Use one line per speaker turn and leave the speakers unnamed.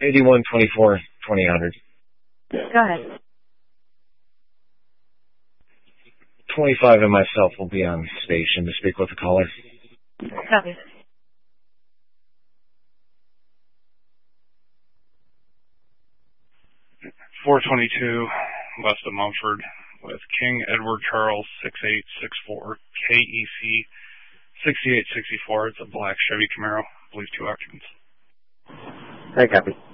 8124 2000.
Go ahead.
25 and myself will be on station to speak with the caller.
Copy.
.422 west of Mumford with King Edward Charles 6864 KEC 6864. It's a black Chevy Camaro. I believe 2 occupants.
Hey, copy.